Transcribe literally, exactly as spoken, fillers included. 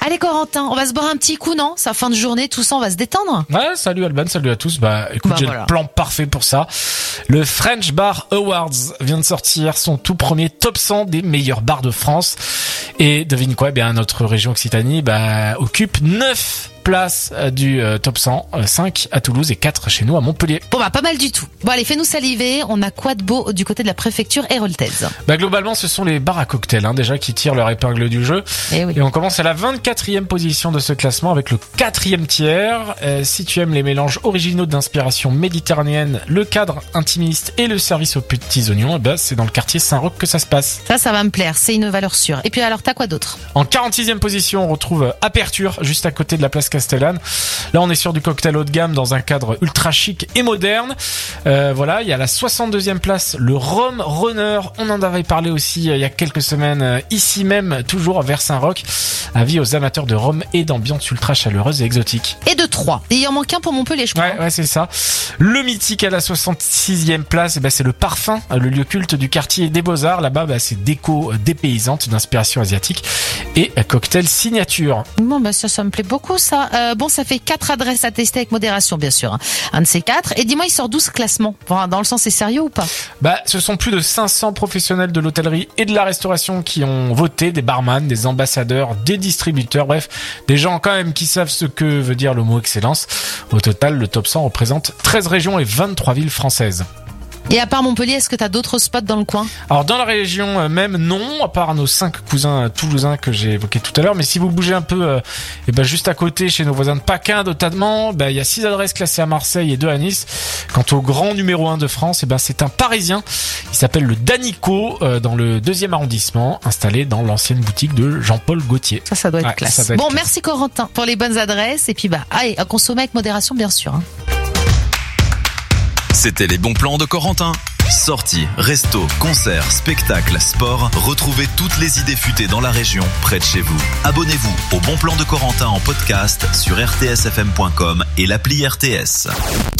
Allez Corentin, on va se boire un petit coup, non? C'est fin de journée, tout ça, on va se détendre. Ouais, salut Alban, salut à tous. Bah écoute, bah, j'ai voilà. le plan parfait pour ça. Le French Bar Awards vient de sortir son tout premier top cent des meilleurs bars de France. Et devine quoi, eh bien notre région Occitanie bah, occupe neuf places du euh, top cent, euh, cinq à Toulouse et quatre chez nous à Montpellier. Bon bah pas mal du tout. Bon allez, fais-nous saliver, on a quoi de beau du côté de la préfecture héroltaise? Bah globalement ce sont les bars à cocktails hein, déjà qui tirent leur épingle du jeu. Et, oui. Et on commence à la vingt-quatrième position de ce classement avec le quatrième tiers. Euh, si tu aimes les mélanges originaux d'inspiration méditerranéenne, le cadre intimiste et le service aux petits oignons, eh ben, c'est dans le quartier Saint-Roch que ça se passe. Ça, ça va me plaire, c'est une valeur sûre. Et puis alors t'as quoi d'autre? En quarante-sixième position, on retrouve Aperture, juste à côté de la place Castellane. Là, on est sur du cocktail haut de gamme dans un cadre ultra chic et moderne. Euh, voilà, il y a la soixante-deuxième place, le Rhum Runner. On en avait parlé aussi euh, il y a quelques semaines, euh, ici même, toujours vers Saint-Roch. Avis aux amateurs de rhum et d'ambiance ultra chaleureuse et exotique. Et de trois. Et il en manque un pour Montpellier, je crois. Ouais, ouais, c'est ça. Le mythique à la soixante-sixième place, eh ben, c'est le Parfum, le lieu culte du quartier des Beaux-Arts. Là-bas, bah, c'est déco dépaysante d'inspiration asiatique et euh, cocktail signature. Bon, bah ça, ça me plaît beaucoup, ça. Euh, bon, ça fait quatre adresses à tester avec modération, bien sûr. Hein. Un de ces quatre. Et dis-moi, il sort d'où ce classement? Enfin, dans le sens, c'est sérieux ou pas? Bah, ce sont plus de cinq cents professionnels de l'hôtellerie et de la restauration qui ont voté, des barman, des ambassadeurs, des distributeurs, bref, des gens quand même qui savent ce que veut dire le mot excellence. Au total, le top cent représente treize régions et vingt-trois villes françaises. Et à part Montpellier, est-ce que t'as d'autres spots dans le coin? Alors dans la région même, non, à part nos cinq cousins toulousains que j'ai évoqués tout à l'heure. Mais si vous bougez un peu, euh, et ben juste à côté, chez nos voisins de Paquin, notamment, ben il y a six adresses classées à Marseille et deux à Nice. Quant au grand numéro un de France, et ben c'est un Parisien. Il s'appelle le Danico, euh, dans le deuxième arrondissement, installé dans l'ancienne boutique de Jean-Paul Gaultier. Ça, ça doit être Ouais, classe. ça doit être Bon, classe. merci Corentin pour les bonnes adresses. Et puis bah, allez, à consommer avec modération, bien sûr. Hein. C'était les bons plans de Corentin. Sorties, restos, concerts, spectacles, sport. Retrouvez toutes les idées futées dans la région, près de chez vous. Abonnez-vous au Bon Plan de Corentin en podcast sur r t s f m point com et l'appli R T S.